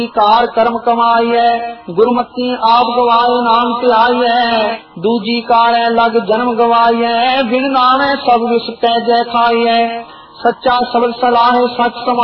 Car कर्म कमाइए, गुरमती आप गवाए नाम ते आइए। दूजी कार लग जन्म गवाइए, बिन नामे सब विष तै जय खाइए। सच्चा शब्द सलाह सच समा